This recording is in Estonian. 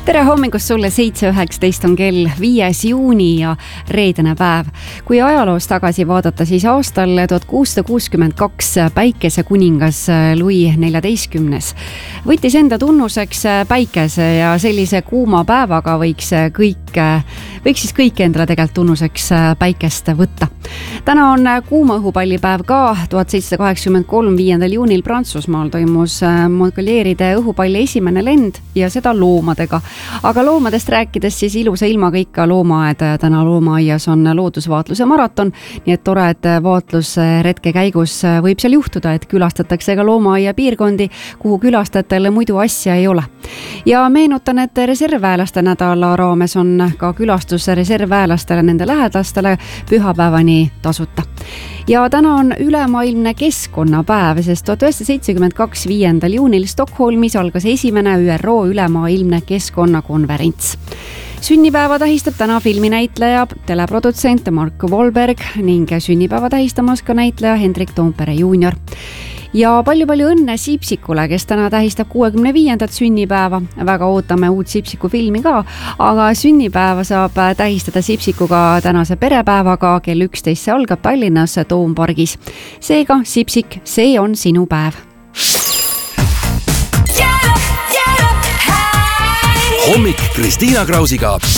Tere hommikust sulle, 7.19 on kell 5. juuni ja reedene päev. Kui ajaloos tagasi vaadata, siis aastal 1662 päikesekuningas Louis XIV võttis enda tunnuseks päikese ja sellise kuuma päevaga võiks siis kõik endale tegelikult tunnuseks päikest võtta. Täna on kuuma õhupallipäev ka. 1783 5. juunil Prantsusmaal toimus Montpellieride õhupalli esimene lend ja seda loomadega. Aga loomadest rääkides siis ilusa ilmaga ikka loomaaed. Täna loomaaias on loodusvaatluse maraton, nii et tore, et vaatlusretke käigus võib seal juhtuda, et külastatakse ka loomaaia piirkondi, kuhu külastajatele muidu asja ei ole. Ja meenutan, et reservväelaste nädala raames on ka külastus reservväelastele nende lähedastele pühapäevani tasuta. Ja täna on ülemaailmne keskkonnapäev, sest 1972 5. juunil Stockholmis algas esimene ÜRO ülemaailmne keskkonnakonverents. Sünnipäeva tähistab täna filminäitleja, teleprodutsent Mark Wahlberg ning sünnipäeva tähistamas ka näitleja Hendrik Toompere Junior. Ja palju õnne Sipsikule, kes täna tähistab 65. sünnipäeva. Väga ootame uut Sipsiku filmi ka, aga sünnipäeva saab tähistada Sipsikuga tänase perepäevaga. Kell 11 see algab Tallinnas Toompargis. Seega, Sipsik, see on sinu päev. Hommik Kristiina Krausiga